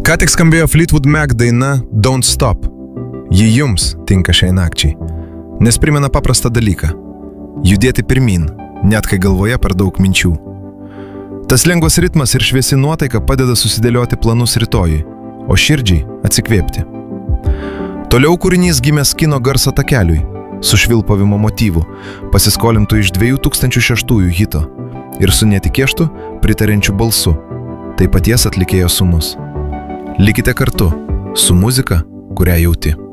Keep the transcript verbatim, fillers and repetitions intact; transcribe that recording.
Ką tik skambėjo Fleetwood Mac daina Don't Stop. Ji jums tinka šiai nakčiai, nes primena paprastą dalyką – judėti pirmin, net kai galvoje per daug minčių. Tas lengvas ritmas ir šviesi nuotaika padeda susidėlioti planus rytojui, o širdžiai atsikvėpti. Toliau kūrinys gimęs kino garso takeliui, su švilpavimo motyvu, pasiskolintų iš dviejų tūkstančių šeštųjų hito ir su netikėštu pritariančiu balsu, tai paties atlikėjo sūnus. Likite kartu su muzika, kurią jauti.